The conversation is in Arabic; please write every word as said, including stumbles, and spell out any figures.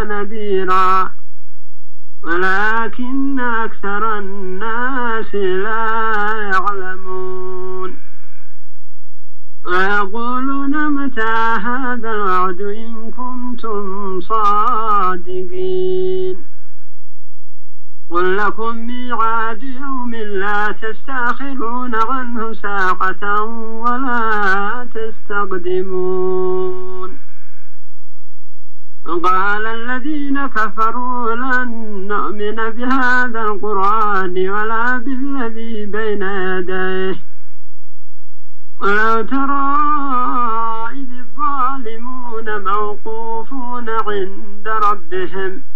ونذيرا ولكن أكثر الناس لا يعلمون ويقولون متى هذا الوعد إن كنتم صادقين قل لكم ميعاد يوم لا تستأخرون عنه ساعة ولا تستقدمون قال الذين كفروا لن نؤمن بهذا القرآن ولا بالذي بين يديه ولو ترى إذ الظالمون موقوفون عند ربهم